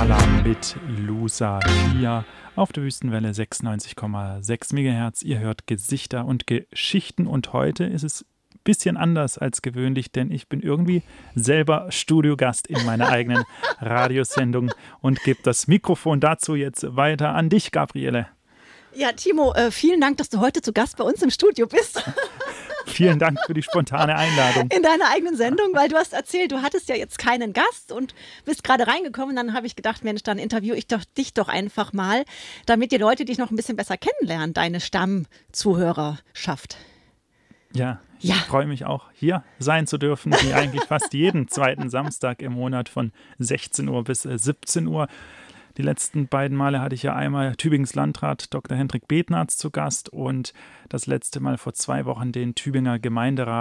Gala mit Lucia hier auf der Wüstenwelle 96,6 MHz. Ihr hört Gesichter und Geschichten und heute ist es ein bisschen anders als gewöhnlich, denn ich bin irgendwie selber Studiogast in meiner eigenen Radiosendung und gebe das Mikrofon dazu jetzt weiter an dich, Gabriele. Ja, Timo, vielen Dank, dass du heute zu Gast bei uns im Studio bist. Vielen Dank für die spontane Einladung. In deiner eigenen Sendung, weil du hast erzählt, du hattest ja jetzt keinen Gast und bist gerade reingekommen. Dann habe ich gedacht, Mensch, dann interviewe ich dich doch einfach mal, damit die Leute dich noch ein bisschen besser kennenlernen, deine Stammzuhörerschaft. Ja, ich freue mich auch, hier sein zu dürfen, wie eigentlich fast jeden zweiten Samstag im Monat von 16 Uhr bis 17 Uhr. Die letzten beiden Male hatte ich ja einmal Tübingens Landrat Dr. Hendrik Bethnarz zu Gast und das letzte Mal vor 2 Wochen den Tübinger Gemeinderat